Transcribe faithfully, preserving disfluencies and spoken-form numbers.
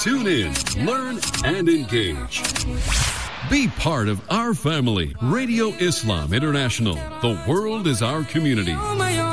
Tune in, learn, and engage. Be part of our family, Radio Islam International. The world is our community.